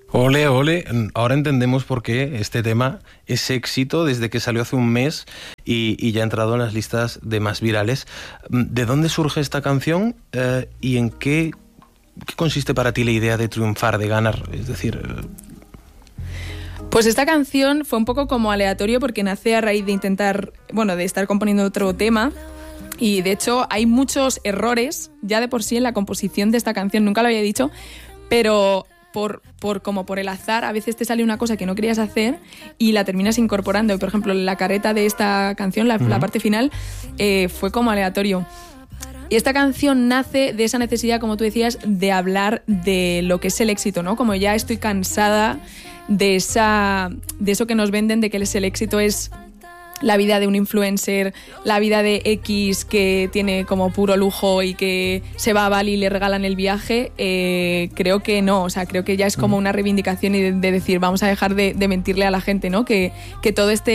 Ole, ole. Ahora entendemos por qué este tema es éxito desde que salió hace un mes y ya ha entrado en las listas de más virales. ¿De dónde surge esta canción y en qué consiste para ti la idea de triunfar, de ganar? Es decir... Pues esta canción fue un poco como aleatorio porque nace a raíz de intentar, de estar componiendo otro tema. Y de hecho hay muchos errores ya de por sí en la composición de esta canción. Nunca lo había dicho, pero... por el azar, a veces te sale una cosa que no querías hacer y la terminas incorporando. Y, por ejemplo, la careta de esta canción, la parte final, fue como aleatorio. Y esta canción nace de esa necesidad, como tú decías, de hablar de lo que es el éxito, ¿no? Como ya estoy cansada de eso que nos venden, de que el éxito es la vida de un influencer, la vida de X que tiene como puro lujo y que se va a Bali y le regalan el viaje. Creo que no, o sea, creo que ya es como una reivindicación y de decir, vamos a dejar de mentirle a la gente, ¿no? Que todo esto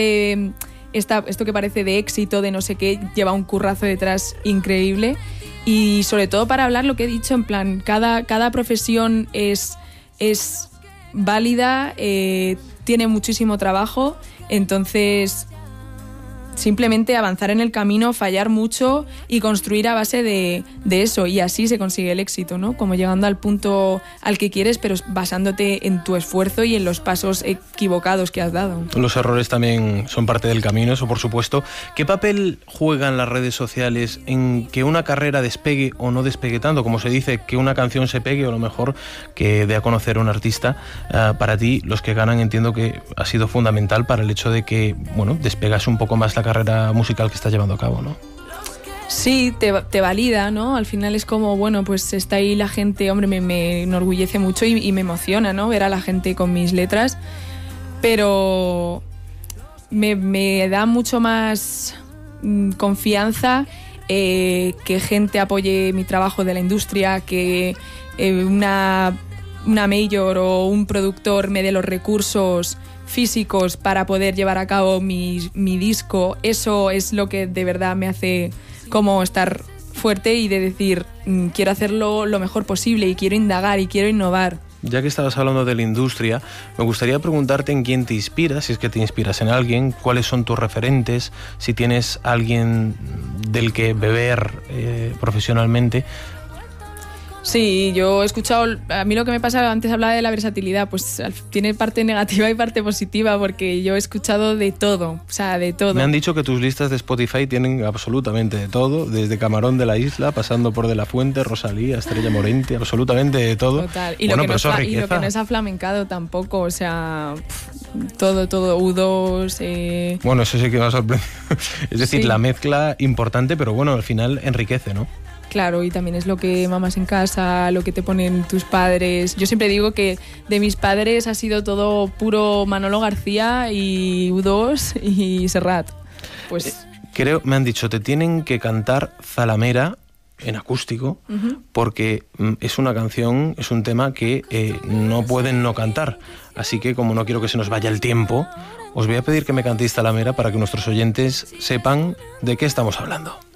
que parece de éxito, de no sé qué, lleva un currazo detrás increíble. Y sobre todo para hablar lo que he dicho, en plan, cada profesión es válida, tiene muchísimo trabajo, entonces... Simplemente avanzar en el camino, fallar mucho y construir a base de eso, y así se consigue el éxito, ¿no? Como llegando al punto al que quieres, pero basándote en tu esfuerzo y en los pasos equivocados que has dado. Los errores también son parte del camino, eso por supuesto. ¿Qué papel juegan las redes sociales en que una carrera despegue o no despegue tanto? Como se dice, que una canción se pegue o a lo mejor que dé a conocer a un artista. Para ti, los que ganan, entiendo que ha sido fundamental para el hecho de que, despegas un poco más la carrera musical que estás llevando a cabo, ¿no? Sí, te valida, ¿no? Al final es como, pues está ahí la gente, hombre, me enorgullece mucho y me emociona, ¿no? Ver a la gente con mis letras, pero me da mucho más confianza que gente apoye mi trabajo de la industria, que una major o un productor me dé los recursos físicos para poder llevar a cabo mi disco. Eso es lo que de verdad me hace como estar fuerte y de decir, quiero hacerlo lo mejor posible y quiero indagar y quiero innovar. Ya que estabas hablando de la industria, me gustaría preguntarte en quién te inspiras, si es que te inspiras en alguien, cuáles son tus referentes, si tienes alguien del que beber profesionalmente. Sí, yo he escuchado, a mí lo que me pasa, antes hablaba de la versatilidad, pues tiene parte negativa y parte positiva, porque yo he escuchado de todo, o sea, de todo. Me han dicho que tus listas de Spotify tienen absolutamente de todo, desde Camarón de la Isla, pasando por De La Fuente, Rosalía, Estrella Morente, absolutamente de todo. Total, y lo que no es aflamencado tampoco, o sea, todo, U2... Bueno, eso sí que me ha sorprendido. Es decir, sí, la mezcla importante, pero al final enriquece, ¿no? Claro, y también es lo que mamas en casa, lo que te ponen tus padres. Yo siempre digo que de mis padres ha sido todo puro Manolo García y U2 y Serrat. Pues me han dicho, te tienen que cantar Zalamera en acústico, porque es una canción, es un tema que no pueden no cantar. Así que, como no quiero que se nos vaya el tiempo, os voy a pedir que me cantéis Zalamera para que nuestros oyentes sepan de qué estamos hablando.